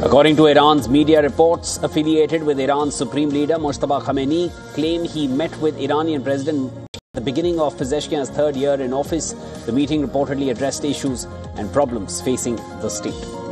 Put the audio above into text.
According to Iran's media reports, affiliated with Iran's supreme leader Mojtaba Khamenei claim he met with Iranian President at the beginning of Pezeshkian's third year in office. The meeting reportedly addressed issues and problems facing the state.